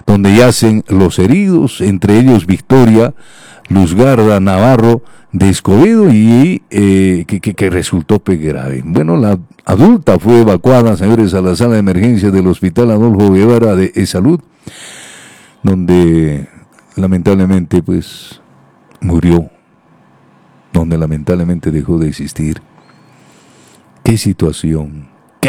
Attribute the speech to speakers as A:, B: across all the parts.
A: donde yacen los heridos, entre ellos Victoria Luzgarda Navarro de Escobedo, y que resultó grave. Bueno, la adulta fue evacuada, señores, a la sala de emergencia del Hospital Adolfo Guevara de Salud, donde lamentablemente pues murió, donde lamentablemente dejó de existir. Qué situación,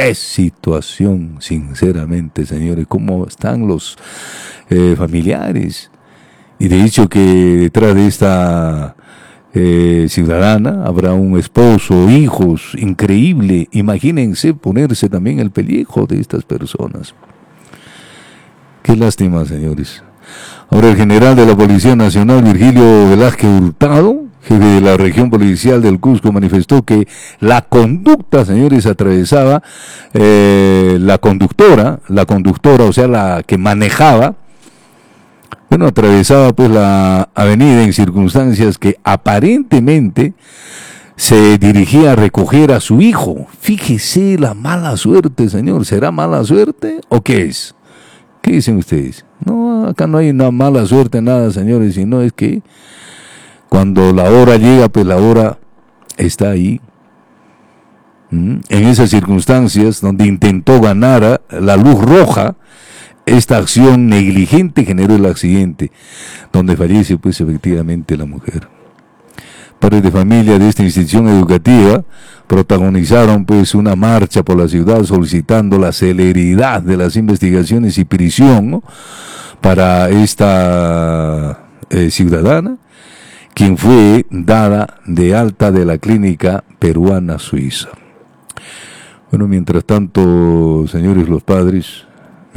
A: sinceramente, señores, cómo están los familiares. Y de hecho que detrás de esta ciudadana habrá un esposo, hijos, increíble. Imagínense ponerse también el pellejo de estas personas. Qué lástima, señores. Ahora el general de la Policía Nacional, Virgilio Velázquez Hurtado, jefe de la región policial del Cusco, manifestó que la conducta, señores, atravesaba la conductora, o sea, la que manejaba, bueno, atravesaba pues la avenida en circunstancias que aparentemente se dirigía a recoger a su hijo. Fíjese la mala suerte, señor. ¿Será mala suerte o qué es? ¿Qué dicen ustedes? No, acá no hay una mala suerte, nada, señores, sino es que cuando la hora llega, pues la hora está ahí. En esas circunstancias donde intentó ganar la luz roja, esta acción negligente generó el accidente, donde fallece pues efectivamente la mujer. Padres de familia de esta institución educativa protagonizaron pues una marcha por la ciudad solicitando la celeridad de las investigaciones y prisión, ¿no?, para esta ciudadana, quien fue dada de alta de la clínica peruana suiza. Bueno, mientras tanto, señores, los padres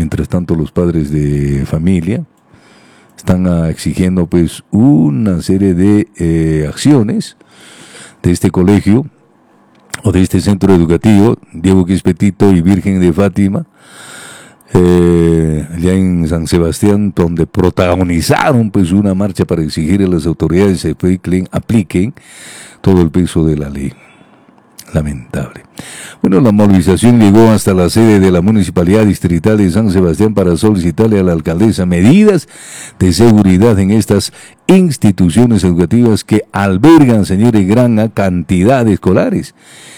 A: de familia están exigiendo pues una serie de acciones de este colegio o de este centro educativo, Diego Quispetito y Virgen de Fátima, allá en San Sebastián, donde protagonizaron pues una marcha para exigir a las autoridades que apliquen todo el peso de la ley. Lamentable. Bueno, la movilización llegó hasta la sede de la Municipalidad Distrital de San Sebastián para solicitarle a la alcaldesa medidas de seguridad en estas instituciones educativas que albergan, señores, gran cantidad de escolares.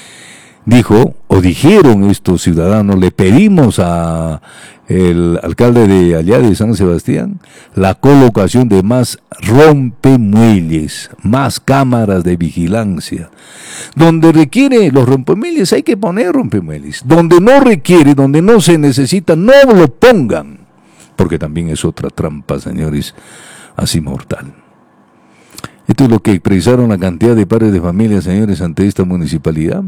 A: Dijeron estos ciudadanos, le pedimos a el alcalde de allá de San Sebastián la colocación de más rompemuelles, más cámaras de vigilancia. Donde requiere los rompemuelles hay que poner rompemuelles. Donde no requiere, donde no se necesita, no lo pongan. Porque también es otra trampa, señores, así mortal. Esto es lo que expresaron la cantidad de padres de familia, señores, ante esta municipalidad.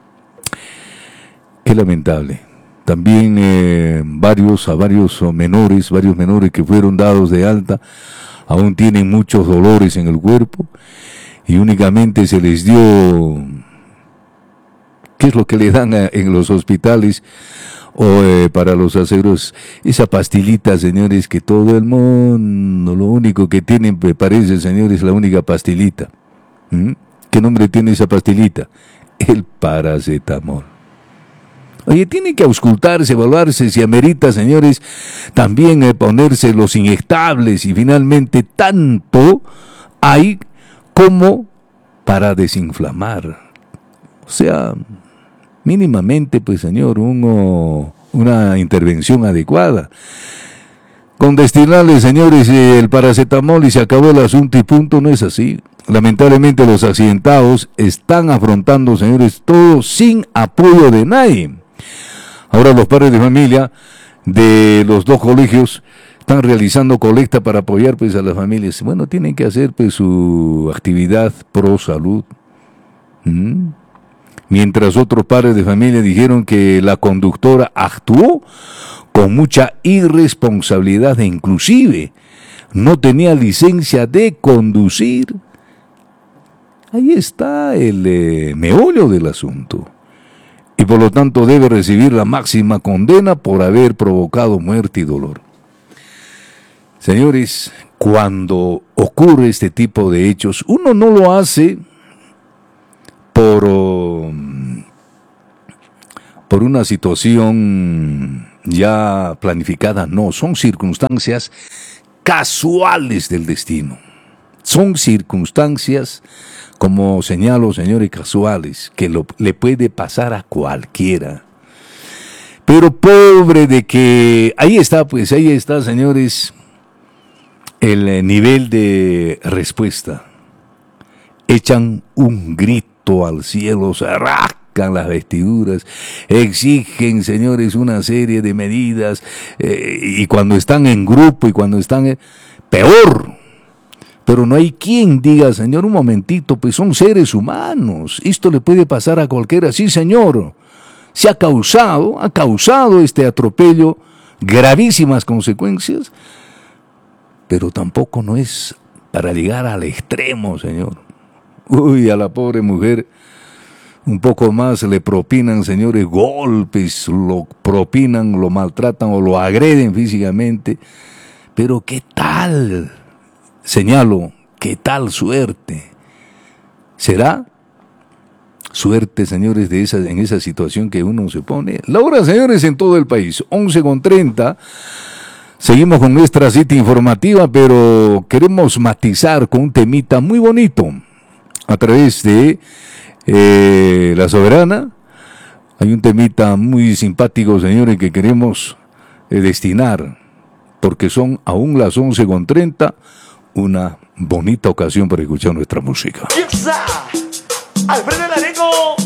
A: Qué lamentable. También varios menores que fueron dados de alta, aún tienen muchos dolores en el cuerpo y únicamente se les dio, ¿qué es lo que le dan en los hospitales o para los aseros? Esa pastilita, señores, que todo el mundo, lo único que tienen, me parece, señores, la única pastilita. ¿Qué nombre tiene esa pastilita? El paracetamol. Oye, tiene que auscultarse, evaluarse si amerita, señores, también ponerse los inyectables y finalmente tanto hay como para desinflamar. O sea, mínimamente, pues, señor, una intervención adecuada. Con destinarle, señores, el paracetamol y se acabó el asunto y punto, no es así. Lamentablemente los accidentados están afrontando, señores, todo sin apoyo de nadie. Ahora los padres de familia de los dos colegios están realizando colecta para apoyar pues a las familias. Bueno, tienen que hacer pues su actividad pro salud. Mientras otros padres de familia dijeron que la conductora actuó con mucha irresponsabilidad e inclusive no tenía licencia de conducir. Ahí está el meollo del asunto. Y por lo tanto debe recibir la máxima condena por haber provocado muerte y dolor. Señores, cuando ocurre este tipo de hechos, uno no lo hace por una situación ya planificada, no, son circunstancias casuales del destino. Son circunstancias, como señalo, señores, casuales, que le puede pasar a cualquiera. Pero pobre de que, ahí está, señores, el nivel de respuesta. Echan un grito al cielo, se rascan las vestiduras, exigen, señores, una serie de medidas, y cuando están en grupo y cuando están, peor. Pero no hay quien diga, señor, un momentito, pues son seres humanos, esto le puede pasar a cualquiera. Sí, señor, se ha causado este atropello gravísimas consecuencias, pero tampoco no es para llegar al extremo, señor. Uy, a la pobre mujer un poco más le propinan, señores, golpes, lo propinan, lo maltratan o lo agreden físicamente. Pero ¿qué tal? Señalo, ¿qué tal suerte? ¿Será suerte, señores, en esa situación que uno se pone? La hora, señores, en todo el país, 11:30. Seguimos con nuestra cita informativa, pero queremos matizar con un temita muy bonito. A través de La Soberana, hay un temita muy simpático, señores, que queremos destinar, porque son aún las 11:30, una bonita ocasión para escuchar nuestra música.
B: Alfredo Lareco.